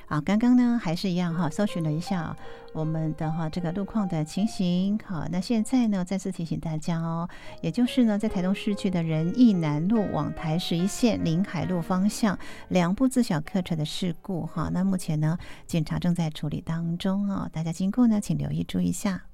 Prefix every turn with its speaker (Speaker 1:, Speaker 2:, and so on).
Speaker 1: 刚刚呢还是一样哈，搜寻了一下我们的这个路况的情形。好，那现在呢再次提醒大家哦，也就是呢在台东市区的仁义南路往台11线临海路方向2部自小客车的事故哈，那目前呢警察正在处理当中大家经过呢请留意注意一下。